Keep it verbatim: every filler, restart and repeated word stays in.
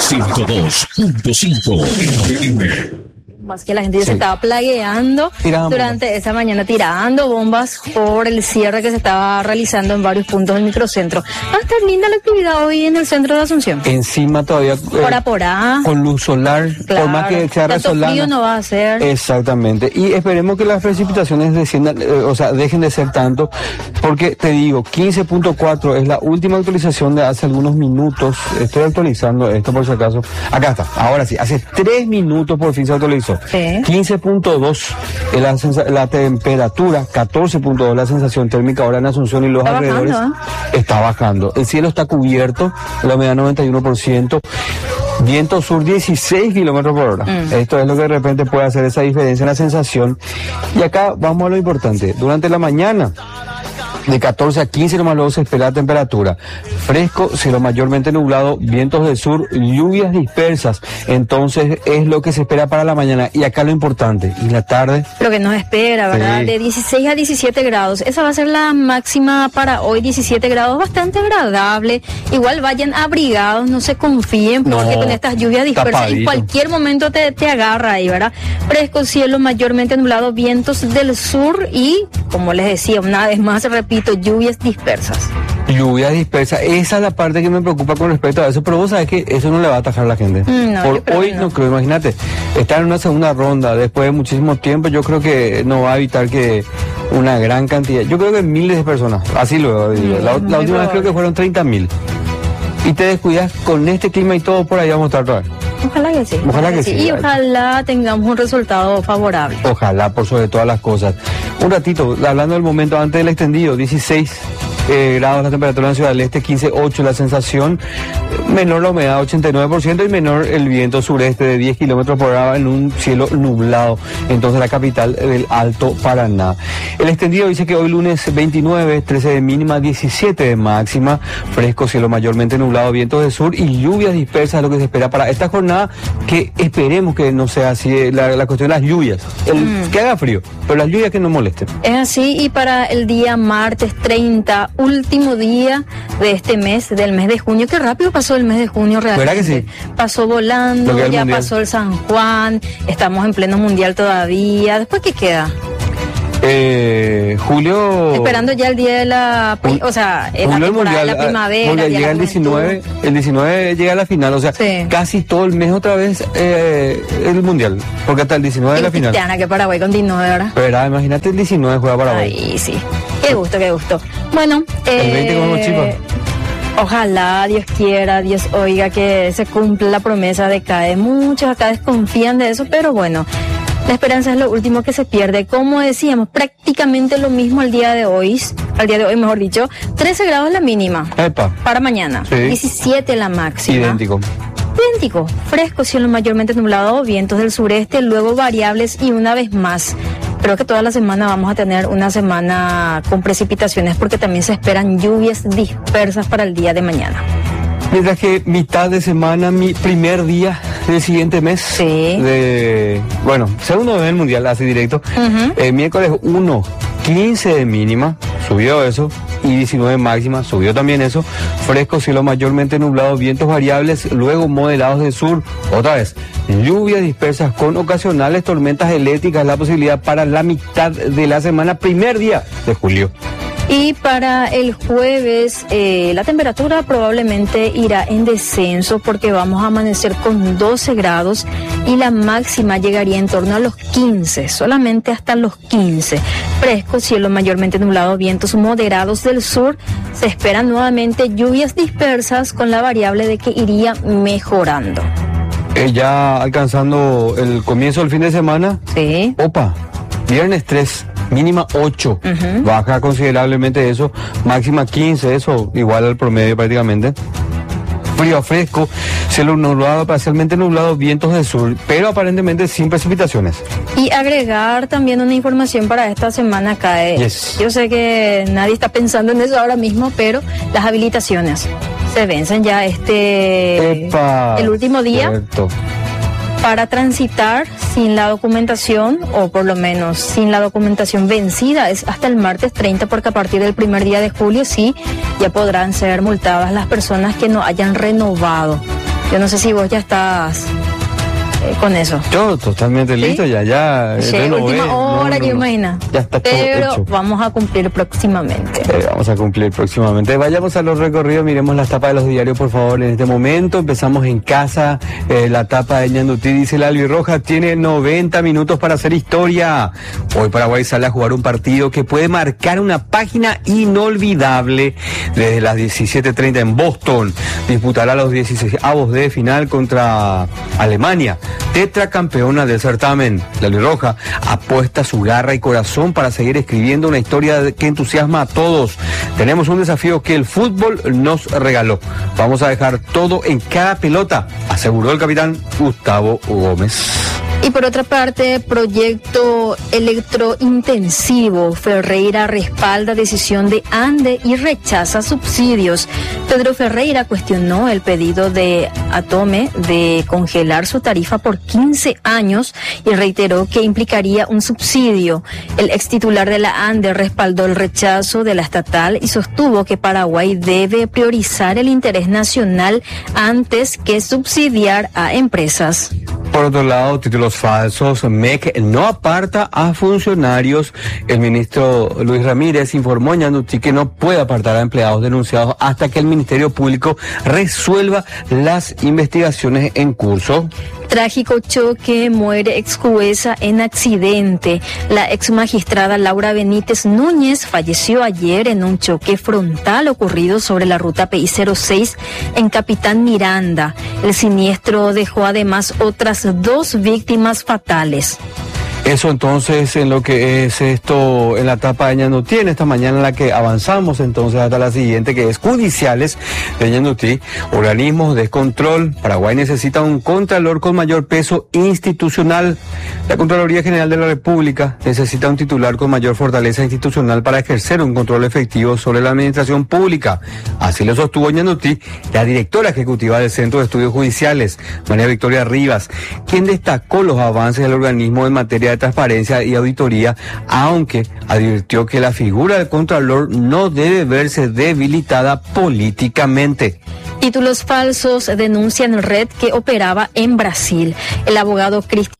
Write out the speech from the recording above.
ciento dos punto cinco F M. Más que la gente ya Sí. se estaba plagueando Tiraban durante bombas. esa mañana, tirando bombas por el cierre que se estaba realizando en varios puntos del microcentro. Va a estar linda la actividad hoy en el centro de Asunción. Encima todavía eh, Porá, porá. con luz solar, Claro. por más que sea Tanto resolana. frío no va a ser. Exactamente. Y esperemos que las precipitaciones desciendan, eh, o sea, dejen de ser tanto, porque te digo, quince punto cuatro es la última actualización de hace algunos minutos. Estoy actualizando esto por si acaso. Acá está, ahora sí, hace tres minutos por fin se actualizó. Sí. quince punto dos es la, sensa- la temperatura, catorce punto dos la sensación térmica ahora en Asunción y los Está alrededores. bajando, Está bajando. El cielo está cubierto, la humedad noventa y uno por ciento. Viento sur dieciséis kilómetros por hora. Mm. Esto es lo que de repente puede hacer esa diferencia en la sensación. Y acá vamos a lo importante. Durante la mañana, de catorce a quince nomás luego se espera la temperatura. Fresco, cielo mayormente nublado, vientos del sur, lluvias dispersas. Entonces es lo que se espera para la mañana. Y acá lo importante, y la tarde, Lo que nos espera, ¿verdad? Sí. De dieciséis a diecisiete grados. Esa va a ser la máxima para hoy, diecisiete grados, bastante agradable. Igual vayan abrigados, no se confíen, porque No, con estas lluvias dispersas en tapadito. cualquier momento te, te agarra ahí, ¿verdad? Fresco, cielo mayormente nublado, vientos del sur y, como les decía, una vez más, repito, lluvias dispersas. lluvias dispersas. Esa es la parte que me preocupa con respecto a eso. Pero vos sabés que eso no le va a atajar a la gente. Mm, no, yo Por creo hoy que no. no. creo, imagínate, estar en una segunda ronda después de muchísimo tiempo, yo creo que no va a evitar que una gran cantidad, yo creo que miles de personas, así lo digo. Mm, La, la muy última vez probable. creo que fueron treinta mil. Y te descuidas con este clima y todo, por ahí vamos a estar otra vez. Ojalá que sí. Ojalá que sí. Y ojalá tengamos un resultado favorable. Ojalá, por sobre todas las cosas. Un ratito, hablando del momento antes del extendido, dieciséis eh, grados la temperatura en Ciudad del Este, quince punto ocho la sensación, menor la humedad ochenta y nueve por ciento y menor el viento sureste de diez kilómetros por hora en un cielo nublado. Entonces la capital del Alto Paraná. El extendido dice que hoy lunes veintinueve, trece de mínima, diecisiete de máxima, fresco, cielo mayormente nublado, vientos del sur y lluvias dispersas es lo que se espera para esta jornada, que esperemos que no sea así eh, la, la cuestión de las lluvias, el, Mm. que haga frío, pero las lluvias que no molesten. Es así, y para el día martes treinta, último día de este mes, del mes de junio, qué rápido pasó el mes de junio realmente. ¿Verdad que sí? Pasó Lo volando, que es el ya mundial. pasó el San Juan, estamos en pleno mundial todavía. ¿Después qué queda? Eh, Julio... Esperando ya el día de la, pri- Jul- o sea, en la Julio el temporada de la mundial, ah, primavera. Julio día de llega la el juventud. diecinueve, el diecinueve llega a la final, o sea, Sí. casi todo el mes otra vez eh, el mundial, porque hasta el diecinueve es la Qué final. cristiana que Paraguay continúe, ¿verdad? Pero ah, imagínate el diecinueve juega Paraguay. Ay, sí. Qué gusto, qué gusto. Bueno, El veinte comemos chipa. ojalá, Dios quiera, Dios oiga que se cumpla la promesa de C A E. Muchos acá desconfían de eso, pero bueno, la esperanza es lo último que se pierde. Como decíamos, prácticamente lo mismo al día de hoy, al día de hoy mejor dicho, trece grados la mínima Epa, para mañana, Sí. diecisiete la máxima. idéntico. Idéntico, fresco, cielo mayormente nublado, vientos del sureste, luego variables y una vez más. Creo que toda la semana vamos a tener una semana con precipitaciones porque también se esperan lluvias dispersas para el día de mañana. Mientras que mitad de semana, mi primer día del siguiente mes, Sí. de, bueno, segundo mes del mundial, así directo, Ujú. eh, miércoles uno, quince de mínima, subió eso, y diecinueve máxima, subió también eso, fresco, cielo mayormente nublado, vientos variables, luego moderados del sur, otra vez, lluvias dispersas con ocasionales tormentas eléctricas, la posibilidad para la mitad de la semana, primer día de julio. Y para el jueves eh, la temperatura probablemente irá en descenso porque vamos a amanecer con doce grados y la máxima llegaría en torno a los quince, solamente hasta los quince. Fresco, cielo mayormente nublado, vientos moderados del sur. Se esperan nuevamente lluvias dispersas con la variable de que iría mejorando. Eh, ya alcanzando el comienzo del fin de semana, Sí. opa, viernes tres, mínima ocho, Ujú. baja considerablemente eso, máxima quince, eso igual al promedio prácticamente. Frío a fresco, cielo nublado, parcialmente nublado, vientos del sur, pero aparentemente sin precipitaciones. Y agregar también una información para esta semana C A E. Yes. Yo sé que nadie está pensando en eso ahora mismo, pero las habilitaciones se vencen ya este Epa, el último día cierto. para transitar sin la documentación, o por lo menos sin la documentación vencida, es hasta el martes treinta, porque a partir del primer día de julio sí ya podrán ser multadas las personas que no hayan renovado Yo no sé si vos ya estás eh, con eso. Yo totalmente ¿Sí? listo, ya, ya. Sí, renové, última hora, no, no, yo no. imagino. Ya está todo Pero hecho. vamos a cumplir próximamente. Eh, vamos a cumplir próximamente. Vayamos a los recorridos, miremos las tapas de los diarios, por favor, en este momento. Empezamos en casa. Eh, la tapa de Ñandutí dice: la albirroja tiene noventa minutos para hacer historia. Hoy Paraguay sale a jugar un partido que puede marcar una página inolvidable. Desde las diecisiete treinta en Boston disputará los dieciseisavos de final contra Alemania, tetracampeona del certamen. La albirroja apuesta su garra y corazón para seguir escribiendo una historia que entusiasma a todos. Tenemos un desafío que el fútbol nos regaló. Vamos a dejar todo en cada pelota, aseguró el capitán Gustavo Gómez. Y por otra parte, proyecto electrointensivo. Ferreira respalda decisión de ANDE y rechaza subsidios. Pedro Ferreira cuestionó el pedido de Atome de congelar su tarifa por quince años y reiteró que implicaría un subsidio. El ex titular de la ANDE respaldó el rechazo de la estatal y sostuvo que Paraguay debe priorizar el interés nacional antes que subsidiar a empresas. Por otro lado, títulos falsos. M E C no aparta a funcionarios. El ministro Luis Ramírez informó en Ñandutí que no puede apartar a empleados denunciados hasta que el Ministerio Público resuelva las investigaciones en curso. Trágico choque, muere ex jueza en accidente. La ex magistrada Laura Benítez Núñez falleció ayer en un choque frontal ocurrido sobre la ruta P I cero seis en Capitán Miranda. El siniestro dejó además otras dos víctimas fatales. Eso entonces en lo que es esto en la etapa de Ñandutí, en esta mañana en la que avanzamos entonces hasta la siguiente, que es judiciales de Ñandutí, organismos de control. Paraguay necesita un contralor con mayor peso institucional. La Contraloría General de la República necesita un titular con mayor fortaleza institucional para ejercer un control efectivo sobre la administración pública. Así lo sostuvo Ñandutí la directora ejecutiva del Centro de Estudios Judiciales, María Victoria Rivas, quien destacó los avances del organismo en materia de transparencia y auditoría, aunque advirtió que la figura del Contralor no debe verse debilitada políticamente. Títulos falsos denuncian red que operaba en Brasil. El abogado Cristian